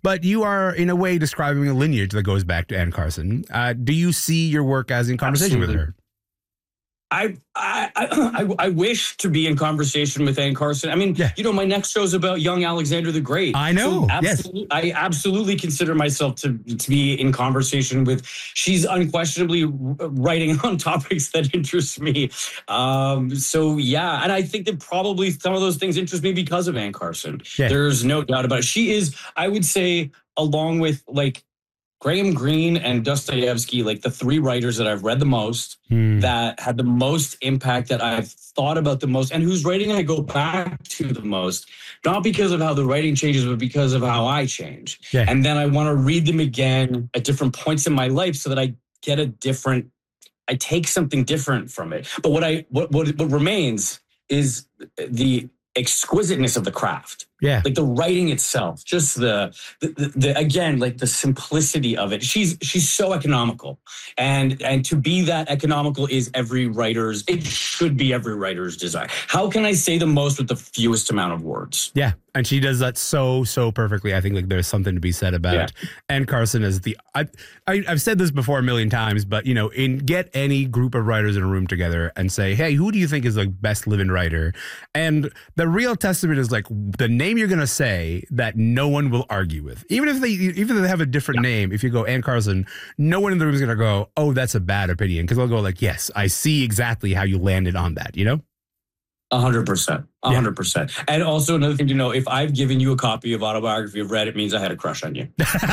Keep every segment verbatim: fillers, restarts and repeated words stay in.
But you are, in a way, describing a lineage that goes back to Anne Carson. Uh, do you see your work as in conversation Absolutely. with her? I, I I I wish to be in conversation with Anne Carson. I mean, Yeah. you know, my next show's about young Alexander the Great. I know, So absolutely, yes. I absolutely consider myself to, to be in conversation with. She's unquestionably writing on topics that interest me. Um, so yeah, and I think that probably some of those things interest me because of Anne Carson. Yeah. There's no doubt about it. She is, I would say, along with like Graham Greene and Dostoevsky, like the three writers that I've read the most, Hmm. that had the most impact, that I've thought about the most, and whose writing I go back to the most, not because of how the writing changes, but because of how I change. Yeah. And then I want to read them again at different points in my life so that I get a different, I take something different from it. But what I what what, what remains is the exquisiteness of the craft. Yeah. Like the writing itself, just the, the, the, the again, like the simplicity of it. She's she's so economical, and and to be that economical is every writer's. It should be every writer's desire. How can I say the most with the fewest amount of words? Yeah, and she does that so so perfectly. I think like there's something to be said about Yeah. it. Anne Carson is the I, I I've said this before a million times, but you know, in get any group of writers in a room together and say, hey, who do you think is the best living writer? And the real testament is like the name you're gonna say that no one will argue with, even if they even if they have a different Yeah. name. If you go Anne Carson, no one in the room is gonna go, oh, that's a bad opinion, because they'll go like, yes, I see exactly how you landed on that. You know. A hundred percent, a hundred percent. And also another thing to know: if I've given you a copy of Autobiography of Red, it means I had a crush on you.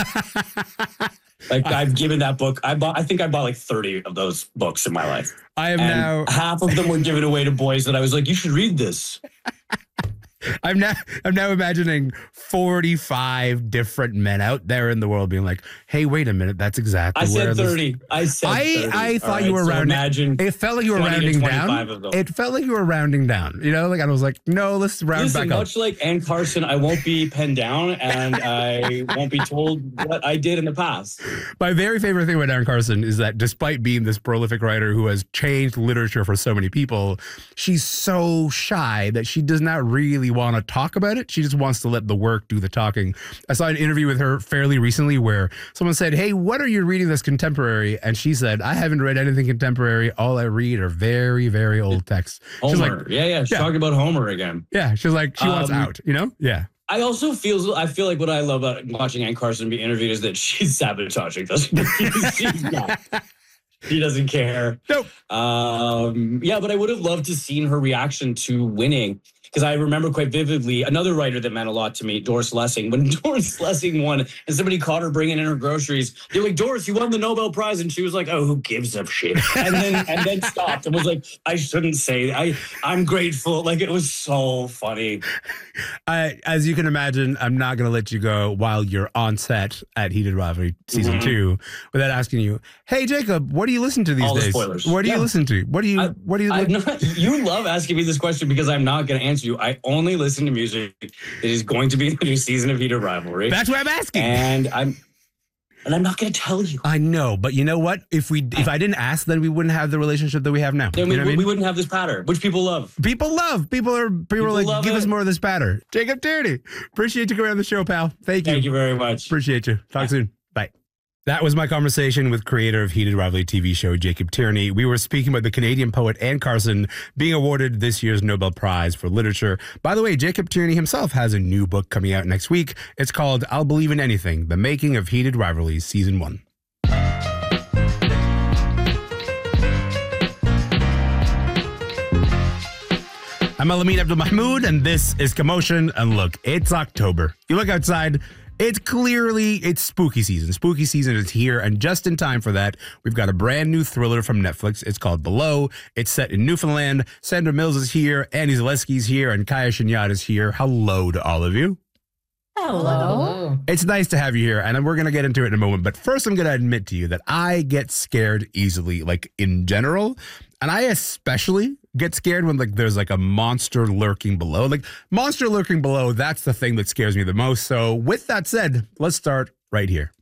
Like I've given that book. I bought. I think I bought like thirty of those books in my life. I am And now. half of them were given away to boys that I was like, you should read this. I'm now I'm now imagining forty-five different men out there in the world being like, hey, wait a minute, that's exactly I where said this- thirty. I said I thirty. I All thought right, you were so rounding. Imagine It felt like you were twenty to rounding twenty-five down. of them. It felt like you were rounding down. You know, like I was like, no, let's round Listen, back up. much like Anne Carson, I won't be penned down, and I won't be told what I did in the past. My very favorite thing about Anne Carson is that despite being this prolific writer who has changed literature for so many people, she's so shy that she does not really want to talk about it. She just wants to let the work do the talking. I saw an interview with her fairly recently where someone said, hey, what are you reading that's contemporary? And she said, I haven't read anything contemporary. All I read are very, very old texts. She's Homer. like, yeah, yeah. She's Yeah. talking about Homer again. yeah, she's like, she wants Um, out, you know? Yeah. I also feel I feel like what I love about watching Anne Carson be interviewed is that she's sabotaging. Doesn't she's not. She doesn't care. Nope. Um, yeah, but I would have loved to seen her reaction to winning. Because I remember quite vividly another writer that meant a lot to me, Doris Lessing. When Doris Lessing won and somebody caught her bringing in her groceries, they're like, Doris, you won the Nobel Prize. And she was like, oh, who gives a shit? And then and then stopped and was like, I shouldn't say I, I'm grateful. Like, it was so funny. I, as you can imagine, I'm not going to let you go while you're on set at Heated Rivalry season Mhm. two without asking you, hey, Jacob, what do you listen to these All the days? spoilers. What do you Yeah. listen to? What do you, I- what do you, I'm li- not, you love asking me this question because I'm not going to answer you. I only listen to music that is going to be in the new season of Heated Rivalry. that's what I'm asking. and I'm and I'm not going to tell you. I know, but you know what? If we, if I didn't ask, then we wouldn't have the relationship that we have now. Then You we, know what I we mean? wouldn't have this pattern, which people love. People love, people are, people, People are like, love give us it. more of this batter. Jacob Tierney, appreciate you coming on the show, pal. Thank you. Thank you very much. Appreciate you. Talk soon. Bye. That was my conversation with creator of Heated Rivalry T V show, Jacob Tierney. We were speaking about the Canadian poet Anne Carson being awarded this year's Nobel Prize for Literature. By the way, Jacob Tierney himself has a new book coming out next week. It's called I'll Believe in Anything, The Making of Heated Rivalry Season one. I'm Alameen Abdul Mahmood, and this is Commotion. And look, it's October. You look outside, it's clearly, it's spooky season. Spooky season is here, and just in time for that, we've got a brand new thriller from Netflix. It's called Below. It's set in Newfoundland. Sandra Mills is here, Andy Zaleski's here, and Kaya Shinyad is here. Hello to all of you. Hello. It's nice to have you here, and we're going to get into it in a moment. But first, I'm going to admit to you that I get scared easily, like in general. And I especially get scared when like there's like a monster lurking below. Like monster lurking below, that's the thing that scares me the most. So with that said, let's start right here.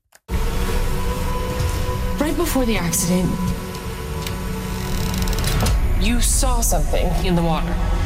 Right before the accident, you saw something in the water.